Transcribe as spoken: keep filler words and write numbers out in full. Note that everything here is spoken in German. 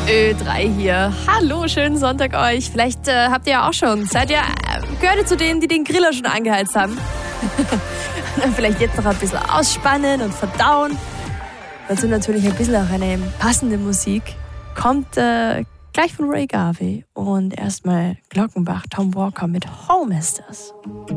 Ö drei hier. Hallo, schönen Sonntag euch. Vielleicht äh, habt ihr ja auch schon. Seid ihr, äh, gehört ihr zu denen, die den Griller schon angeheizt haben? Vielleicht jetzt noch ein bisschen ausspannen und verdauen. Dazu natürlich ein bisschen auch eine passende Musik. Kommt äh, gleich von Ray Garvey. Und erstmal Glockenbach, Tom Walker mit Home ist das.